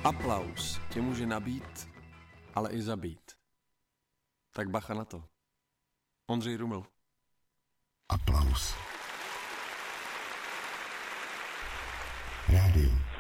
Aplaus tě může nabít, ale i zabít. Tak bacha na to. Ondřej Ruml. Aplaus. Rádio